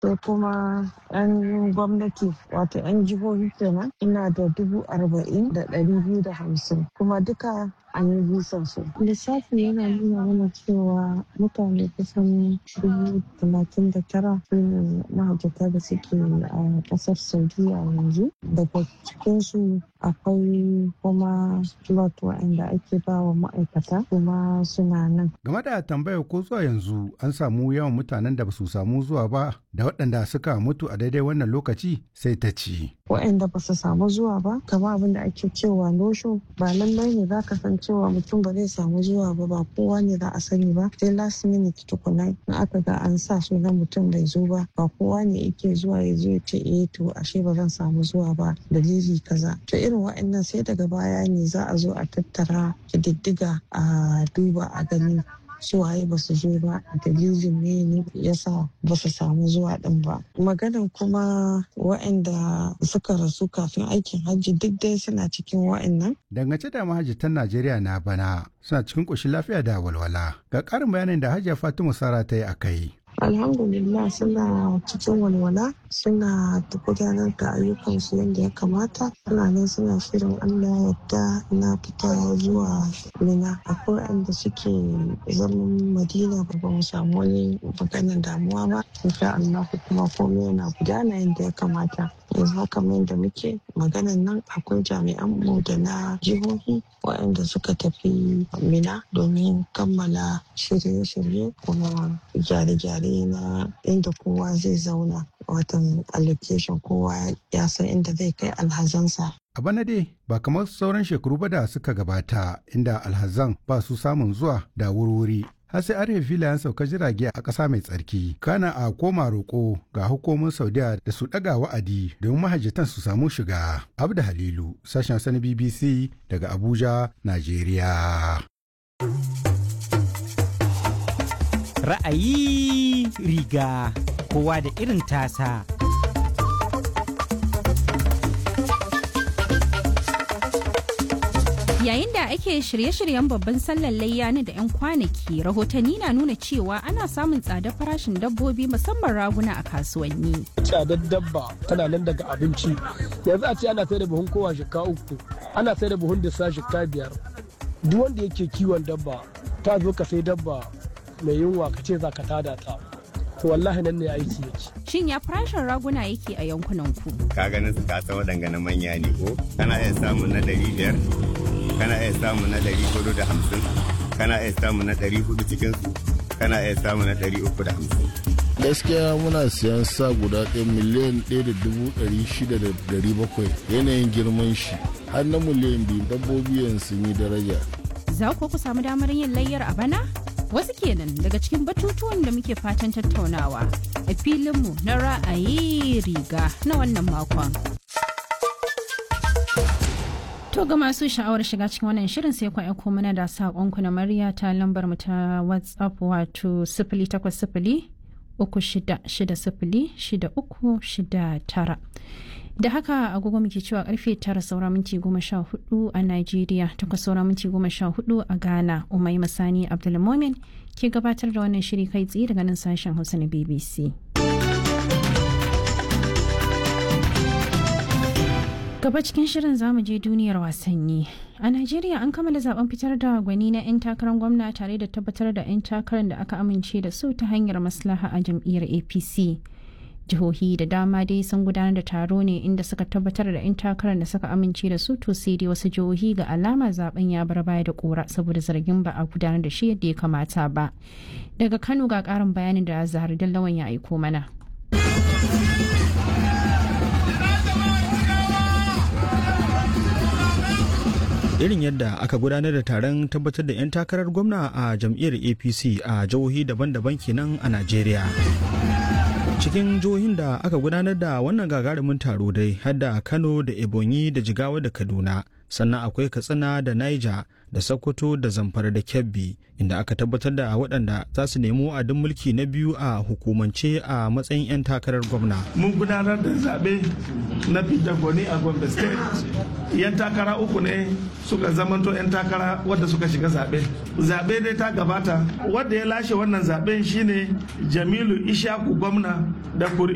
sai kuma 'yan gwamnati wato 'yan jihohi kenan ina da 40,250 kuma duka an yi bisan su. Lissafi yana nuna mana cewa mutane kusan 39,000 su ne mahajjata da suke a ƙasar Saudiya yanzu. Daga cikinsu akwai kuma lot waɗanda ake ba wa ma'aikata kuma suna nan. Game da tambayar ko zuwa yanzu an samu yawan mutanen da ba su samu zuwa ba da waɗanda suka mutu a daidai wannan lokaci sai ta ci. Waɗanda ba su samu zuwa ba, kama abin da ake cewa no-show, ba lallai ne za ka san cewa mutum ba zai samu zuwa ba kowa ne za a sani ba. Sai last minute tukuna in aka ga an sa sunan mutum bai zo ba kowa ne yake zuwa ya zo ya ce to ashe ba zan samu zuwa ba dalili kaza. To irin waɗannan sai daga baya ne za a zo a tattara ƙididdiga a duba a gani suwaye ba su zo ba dalilin ne yasa ba su samu zuwa din ba. Maganan kuma waɗanda suka rasu kafin aikin hajji duk dai suna cikin waɗannan. Dangance da mahajjatan Najeriya na bana suna cikin ƙoshin lafiya da walwala. Ga ƙarin bayanin da Hajiya Fatima Sara ta yi a kai. Alhamdulillah suna cikin walwala, suna gudanar da ayyukansu yadda ya kamata. Suna nan suna shirin Allah yadda na fita zuwa Mina. Akwai wanda suke zaman Madina ba mu samu wani maganar damuwa ba. Insha Allah kuma komai yana gudana yadda ya kamata. Yanzu haka mai da muke maganan nan akwai jami'an mu da na jihohi waɗanda suka tafi Mina domin kammala shirye-shirye kuma gyare-gyare na inda kowa zai zauna, watan allocation kowa ya san inda zai kai alhazansa. A bana dai ba kamar sauran shekaru ba da suka gabata inda alhazan ba su samun zuwa da wurwuri. Har sai an filayen sauka jirage a ƙasa mai tsarki. Kana a koma roƙo ga hukumomin Saudiya da su ɗaga wa'adi domin mahajjatan su samu shiga. Abda Halilu, sashen sani BBC daga Abuja, Najeriya. Ra'ayi riga kowa da irin tasa. Yayin da ake shirye-shiryen babban sallar layya na da 'yan kwanaki, rahotanni na nuna cewa ana samun tsadar farashin dabbobi musamman raguna a kasuwanni. Tsadar dabba tana nan daga abinci. Yanzu a ce ana sai da buhun kowa shika 3, ana sai da buhun disa shika 5. Duk wanda yake kiwon dabba, ta zo ka sai dabba mai yunwa ka ce za ka tada ta. To wallahi nan ne aiki yake. Shin ya farashin raguna yake a yankunan ku? Ka ganin su ka san waɗanga manya ne ko? Kana iya samun na 500. Kana iya samu na 450, kana iya samu na 400 cikinsu, kana iya samu na 350. Gaskiya muna siyan sa guda ɗaya miliyan 1,600,700 yanayin girman shi har na miliyan 2 dabbobi sun yi daraja. Za ku samu damar yin layyar a bana? Wasu kenan daga cikin batutuwan da muke fatan tattaunawa a filinmu na ra'ayi riga na wannan makon. To ga masu sha'awar shiga cikin wannan shirin sai ku aiko mana da saƙonku na murya ta lambar mu ta WhatsApp wato 0800-660-6369. Da haka agogo muke cewa karfe 9 saura minti 14 a Najeriya, 8 saura minti 14 a Ghana. Umai Masani Abdulmumin ke gabatar da wannan shiri kai tsaye daga nan sashen Hausa na BBC. Gaba cikin shirin zamu je duniyar wasanni. A Najeriya an kammala zaben fitar da gwani na 'yan takarar gwamna tare da tabbatar da 'yan takarar da aka amince da su ta hanyar maslaha a jam'iyyar APC. Jihohi da dama dai sun gudanar da taro ne inda suka tabbatar da 'yan takarar da suka amince da su, to sai dai wasu jihohi ga alama zaben ya bar baya da kora saboda zargin ba a gudanar da shi yadda ya kamata ba. Daga Kano ga karin bayanin da Zahar Dallawan ya aiko mana. Irin yadda aka gudanar da taron tabbatar da 'yan takarar gwamna a jam'iyyar APC a jihohi daban-daban kenan a Najeriya. Cikin jihohin da aka gudanar da wannan gagarumin taro dai har da Kano da Ebonyi da Jigawa da Kaduna, sannan akwai Katsina da Niger da Sokoto da Zamfara da Kebbi, inda aka tabbatar da waɗanda za su nemi wa'adin mulki na biyu a hukumance a matsayin 'yan takarar gwamna. Mun gudanar da zaɓe na fidda gwani a Gombe State. 'Yan takara 3 ne suka zamanto 'yan takara wadda suka shiga zaɓe. Zaɓe dai ta gabata, wadda ya lashe wannan zaɓen shine Jamilu Ishaku gwamna da